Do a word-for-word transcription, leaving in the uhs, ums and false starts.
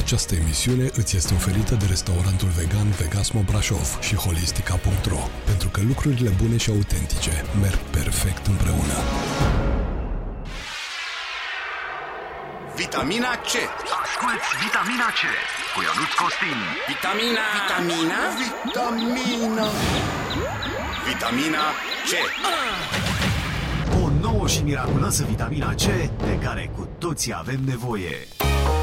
Această emisiune îți este oferită de restaurantul vegan Vegasmo Brașov și holistica punct ro, pentru că lucrurile bune și autentice merg perfect împreună. Vitamina C. Asculți Vitamina C cu Ionuț Costin. Vitamina Vitamina Vitamina Vitamina C. O nouă și miraculoasă vitamina C de care cu toții avem nevoie.